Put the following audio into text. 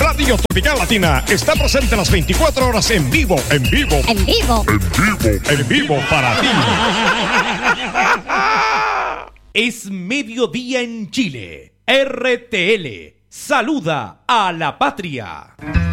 Radio Tropical Latina está presente las 24 horas en vivo para ti. Es mediodía en Chile. RTL saluda a la patria.